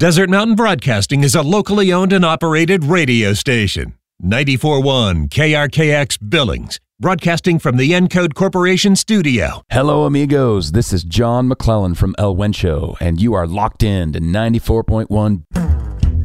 Desert Mountain Broadcasting is a locally owned and operated radio station. 94.1 KRKX Billings, broadcasting from the Encode Corporation studio. Hello, amigos. This is John McClellan from El Wencho, and you are locked in to 94.1